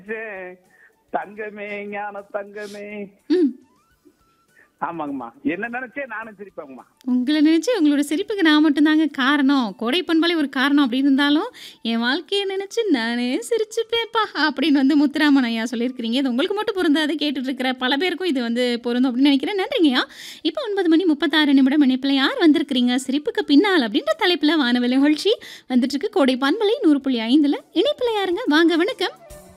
தங்கமே ஞான தங்கமே. ம். ஆமாங்கம்மா, என்ன நினைச்சே நானும் சிரிப்பேங்கம்மா. உங்கள நினைச்சு உங்களோட சிரிப்புக்கு நான் மட்டும் தாங்க காரணம். கோடை பண்பலை ஒரு காரணம் அப்படின்னு இருந்தாலும், என் வாழ்க்கைய நினைச்சு நானே சிரிச்சுப்பேன்ப்பா அப்படின்னு வந்து முத்துராமன் ஐயா சொல்லியிருக்கிறீங்க. இது உங்களுக்கு மட்டும் பொருந்தாது. கேட்டுட்டு இருக்கிற பல பேருக்கும் இது வந்து பொருந்தும் அப்படின்னு நினைக்கிறேன். நன்றிங்கய்யா. இப்போ 9:36 இணைப்பில யார் வந்திருக்கிறீங்க? சிரிப்புக்கு பின்னால் அப்படின்ற தலைப்பில வானவெளி நிகழ்ச்சி வந்துட்டு இருக்கு. கோடை பண்பலை 100.5ல இணைப்பில யாருங்க? வாங்க, வணக்கம்.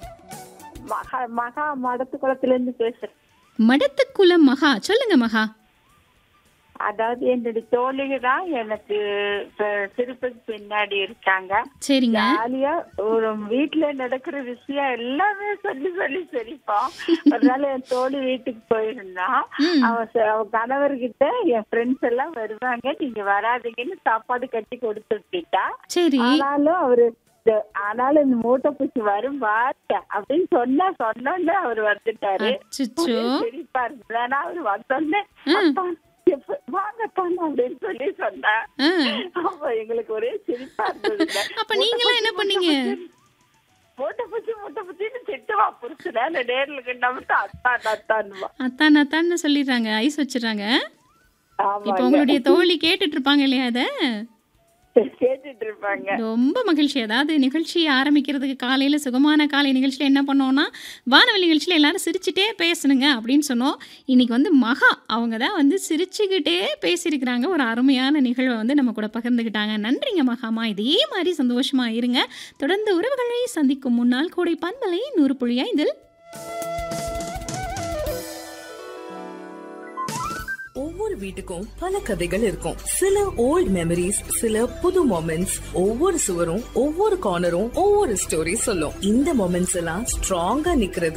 மகா மடத்துக்குளத்துல இருந்து பேசுறேன். மடத்துக்குளம் மகா. சொல்லுங்க மகா. அதாவது என்னுடைய தோழிகள் தான் எனக்கு சிரிப்புக்கு பின்னாடி இருக்காங்க. சரிங்க. ஜாலியா ஒரு வீட்டுல நடக்கிற விஷயம் எல்லாமே சொல்லி சொல்லி சிரிப்போம். ஒரு நாள் என் தோழி வீட்டுக்கு போயிருந்தா, அவ கணவர்கிட்ட என் ஃப்ரெண்ட்ஸ் எல்லாம் வருவாங்க, நீங்க வராதீங்கன்னு சாப்பாடு கட்டி கொடுத்துட்டா. சரி. ஆனாலும் இந்த மூட்டை பூச்சி வரும் வார்த்தை அப்படின்னு சொன்னோன்னு அவர் வந்துட்டாரு. அச்சச்சோ. சிரிப்பா இருந்தது. ஆனா அவரு வந்தோடனே வாங்கத்தான் அப்படின்னு சொல்லி சொன்னா, அப்ப எங்களுக்கு ஒரே சிரிப்பா இருந்தது. அப்ப நீங்களாம் என்ன பண்ணீங்க? மூட்டை பூச்சின்னு திட்டுவா புருஷன, நேர்ல கண்டா மட்டும் அத்தான் அத்தான்னு சொல்லிடுறாங்க, ஐஸ் வச்சிடறாங்க. இப்ப உங்களுடைய தோழி கேட்டுட்டு இருப்பாங்க இல்லையா? அத கேட்டுட்டு இருப்பாங்க. ரொம்ப மகிழ்ச்சி. அதாவது நிகழ்ச்சி ஆரம்பிக்கிறதுக்கு காலையில சுகமான காலை நிகழ்ச்சியில என்ன பண்ணோம்னா, வானவெளி நிகழ்ச்சியில எல்லாரும் சிரிச்சுட்டே பேசணுங்க அப்படின்னு சொன்னோம். இன்னைக்கு வந்து மகா அவங்க தான் வந்து சிரிச்சுக்கிட்டே பேசியிருக்கிறாங்க. ஒரு அருமையான நிகழ்வை வந்து நம்ம கூட பகிர்ந்துக்கிட்டாங்க. நன்றிங்க மகாமா. இதே மாதிரி சந்தோஷமா இருங்க. தொடர்ந்து உறவுகளை சந்திக்கும் முன்னால் கோடை பண்பலை 100.5 ஒவ்வொரு வீட்டுக்கும் பல கதைகள் இருக்கும். சில ஓல்ட் மெமரிஸ், சில புது மொமெண்ட்ஸ். ஒவ்வொரு சுவரும் ஒவ்வொரு கார்னரும் ஒவ்வொரு ஸ்டோரி சொல்லும். இந்த மொமெண்ட்ஸ் எல்லாம் ஸ்ட்ராங்கா நிக்கிறது